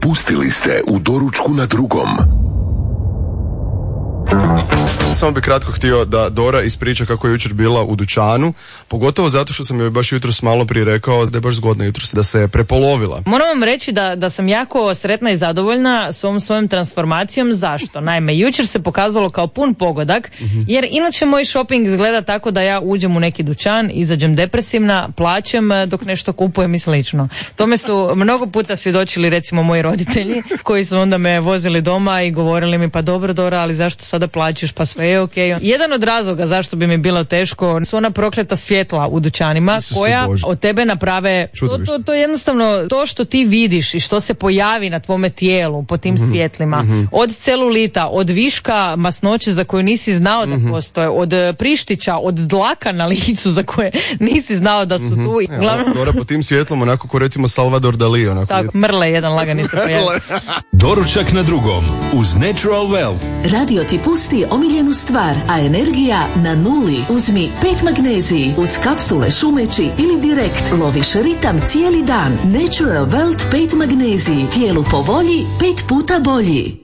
Propustili ste u Doručku na drugom. Samo bi kratko htio da Dora ispriča kako je jučer bila u dućanu, pogotovo zato što sam joj baš jutros malo prije rekao da je baš zgodno jutros, da se je prepolovila. Moram vam reći da sam jako sretna i zadovoljna s ovom svojom transformacijom. Zašto? Naime, jučer se pokazalo kao pun pogodak, jer inače moj shopping izgleda tako da ja uđem u neki dućan, izađem depresivna, plaćem dok nešto kupujem i slično. Tome su mnogo puta svjedočili recimo moji roditelji koji su onda me vozili doma i govorili mi pa dobro Dora, ali zašto sada plaćaš, pa sve je okej. Jedan od razloga zašto bi mi bilo teško su ona prokleta svjetla u dućanima koja od tebe naprave to je jednostavno to što ti vidiš i što se pojavi na tvome tijelu po tim svjetlima. Od celulita, od viška masnoće za koju nisi znao da postoje, od prištića, od dlaka na licu za koje nisi znao da su tu. Dora po tim svjetlom onako ko recimo Salvador Dali. Onako. Tako, mrle jedan lagani se pojavi. Doručak na drugom uz Natural Wealth. Radio ti pusti omiljenu stvar, a energija na nuli. Uzmi 5 magneziji uz kapsule šumeći ili direkt loviš ritam cijeli dan. Natural Wealth 5 magneziji. Tijelu po volji 5 puta bolji.